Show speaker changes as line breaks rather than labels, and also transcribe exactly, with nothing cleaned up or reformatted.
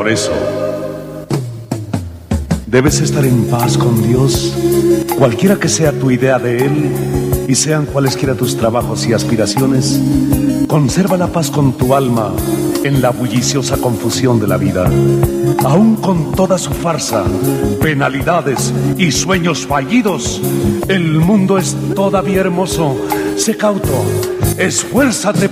Por eso, debes estar en paz con Dios, cualquiera que sea tu idea de Él y sean cualesquiera tus trabajos y aspiraciones. Conserva la paz con tu alma en la bulliciosa confusión de la vida. Aún con toda su farsa, penalidades y sueños fallidos, el mundo es todavía hermoso. Sé cauto, esfuérzate